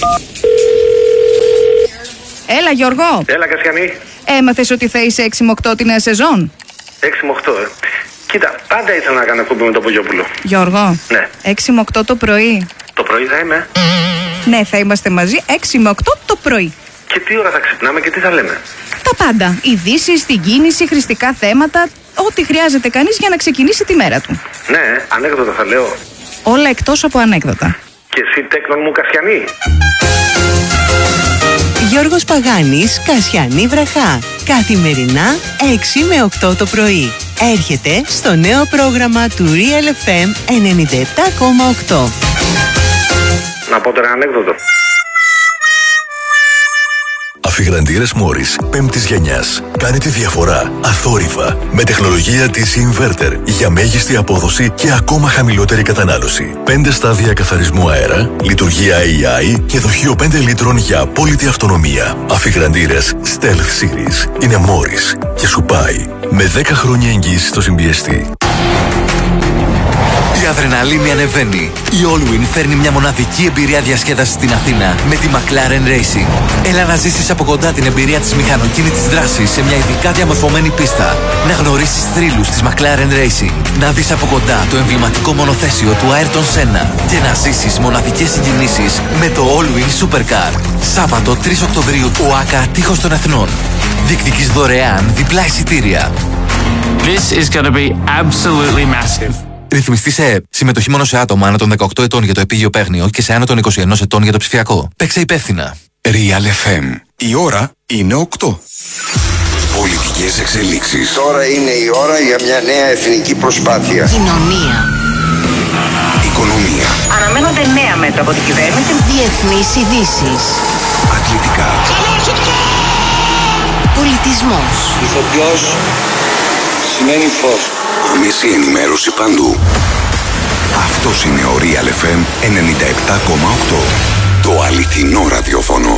Έλα Γιώργο. Έλα Κασιανή. Έμαθες ότι θα είσαι 6 με 8 τη νέα σεζόν? 6 με 8, Κοίτα, πάντα ήθελα να κάνω εκπομπή με τον Πογιόπουλο. Γιώργο. Ναι. 6 με 8 το πρωί. Το πρωί θα είμαι. Ναι, θα είμαστε μαζί 6 με 8 το πρωί. Και τι ώρα θα ξυπνάμε και τι θα λέμε? Τα πάντα. Ειδήσεις, την κίνηση, χρηστικά θέματα. Ό,τι χρειάζεται κανείς για να ξεκινήσει τη μέρα του. Ναι, ανέκδοτα θα λέω. Όλα εκτός από ανέκδοτα. Και εσύ τέκνον μου Κασιανή. Γιώργος Παγάνης, Κασιανή Βραχά. Καθημερινά 6 με 8 το πρωί. Έρχεται στο νέο πρόγραμμα του Real FM 97,8. Να πω τώρα ανέκδοτο. Αφιγραντήρες Μόρις 5ης γενιάς. Κάνει τη διαφορά αθόρυβα με τεχνολογία της Inverter για μέγιστη απόδοση και ακόμα χαμηλότερη κατανάλωση. 5 στάδια καθαρισμού αέρα, λειτουργία AI και δοχείο 5 λίτρων για απόλυτη αυτονομία. Αφιγραντήρες Stealth Series είναι Μόρις και σου πάει με 10 χρόνια εγγύηση στο συμπιεστή. Η αδρεναλίνη ανεβαίνει. Η Allwyn φέρνει μια μοναδική εμπειρία διασκέδασης στην Αθήνα με τη McLaren Racing. Έλα να ζήσεις από κοντά την εμπειρία της μηχανοκίνητης δράσης σε μια ειδικά διαμορφωμένη πίστα. Να γνωρίσεις θρύλους της McLaren Racing. Να δεις από κοντά το εμβληματικό μονοθέσιο του Ayrton Senna. Και να ζήσεις μοναδικές συγκινήσεις με το Allwyn Supercar. Σάββατο 3 Οκτωβρίου, ΟΑΚΑ Τείχος των Εθνών. Διεκδικείς δωρεάν διπλά εισιτήρια. This is going to be absolutely massive. Ρυθμιστή σε ΕΕΠ. Συμμετοχή μόνο σε άτομα άνω των 18 ετών για το επίγειο παίγνιο και σε άνω των 21 ετών για το ψηφιακό. Παίξε υπεύθυνα. Real FM. Η ώρα είναι 8. Πολιτικές εξελίξεις. Τώρα είναι η ώρα για μια νέα εθνική προσπάθεια. Κοινωνία. Οικονομία. Αναμένονται νέα μέτρα από την κυβέρνηση. Διεθνείς ειδήσεις. Αθλητικά. Πολιτισμός. Ηθοποιός σημαίνει φως. Άμεση ενημέρωση παντού. Αυτός είναι ο Real FM 97,8. Το αληθινό ραδιόφωνο.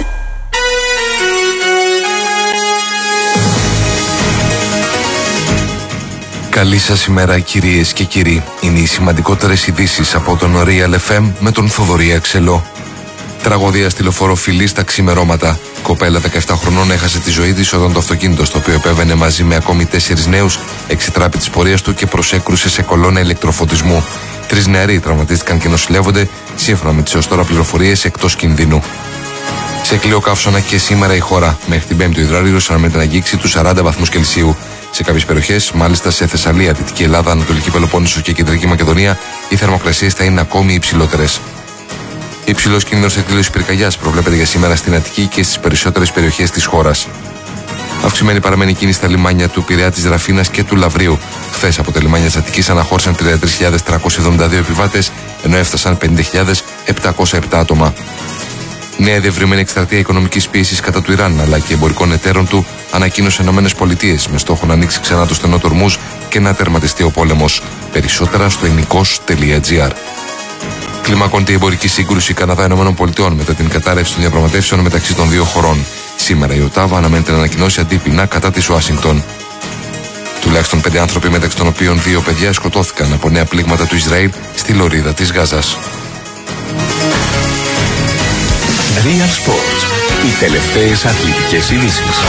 Καλή σας ημέρα κυρίες και κύριοι. Είναι οι σημαντικότερες ειδήσεις από τον Real FM με τον Θοδωρή Αξελό. Τραγωδία στη λεωφόρο Φιλή στα ξημερώματα. Κοπέλα 17 χρονών έχασε τη ζωή της όταν το αυτοκίνητο στο οποίο επέβαινε μαζί με ακόμη 4 νέους εξετράπη της πορείας του και προσέκρουσε σε κολόνα ηλεκτροφωτισμού. 3 νεαροί τραυματίστηκαν και νοσηλεύονται, σύμφωνα με τις έως τώρα πληροφορίες, εκτός κινδύνου. Σε κλειό καύσωνα και σήμερα η χώρα. Μέχρι την 5η ο υδράριος αναμένεται να αγγίξει τους 40 βαθμούς Κελσίου. Σε κάποιες περιοχές, μάλιστα σε Θεσσαλία, Δυτική Ελλάδα, Ανατολική Πελοπόννησο και Κεντρική Μακεδονία, οι θερμοκρασίες θα είναι ακόμη υψηλότερες. Υψηλός κίνδυνος εκδήλωσης πυρκαγιάς προβλέπεται για σήμερα στην Αττική και στις περισσότερες περιοχές της χώρας. Αυξημένη παραμένει κίνηση στα λιμάνια του Πειραιά, της Ραφίνας και του Λαβρίου. Χθες από τα λιμάνια της Αττικής αναχώρησαν 33.372 επιβάτες, ενώ έφτασαν 50.707 άτομα. Νέα διευρυμένη εκστρατεία οικονομικής πίεσης κατά του Ιράν αλλά και εμπορικών εταίρων του ανακοίνωσε ΗΠΑ με στόχο να ανοίξει ξανά το στενό του Ορμούζ και να τερματιστεί ο πόλεμος. Περισσότερα στο ενικός.gr. Κλιμακώνεται η εμπορική σύγκρουση Καναδά-ΗΠΑ μετά την κατάρρευση των διαπραγματεύσεων μεταξύ των δύο χωρών. Σήμερα η Οτάβα αναμένεται να ανακοινώσει αντίπεινα κατά της Ουάσιγκτον. Τουλάχιστον 5 άνθρωποι, μεταξύ των οποίων 2 παιδιά, σκοτώθηκαν από νέα πλήγματα του Ισραήλ στη λωρίδα της Γάζας. Real Sports. Οι τελευταίες αθλητικές ειδήσεις.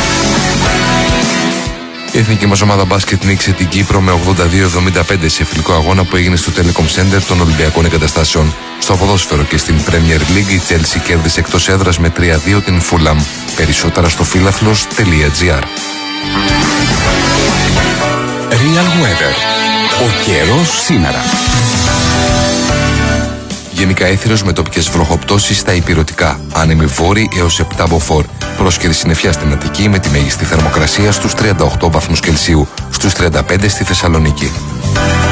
Η εθνική μας ομάδα μπάσκετ νίκησε την Κύπρο με 82-75 σε φιλικό αγώνα που έγινε στο Telecom Center των Ολυμπιακών Εγκαταστάσεων. Στο ποδόσφαιρο και στην Premier League η Chelsea κέρδισε εκτός έδρας με 3-2 την Fulham. Περισσότερα στο φύλαθλος.gr. Real Weather. Ο καιρός σήμερα. Γενικά έθυρος με τοπικές βροχοπτώσεις στα ηπειρωτικά. Άνεμη βόρη έως 7 μποφόρ. Πρόσκαιρη συννεφιά στην Αττική με τη μέγιστη θερμοκρασία στους 38 βαθμούς Κελσίου. Στους 35 στη Θεσσαλονίκη.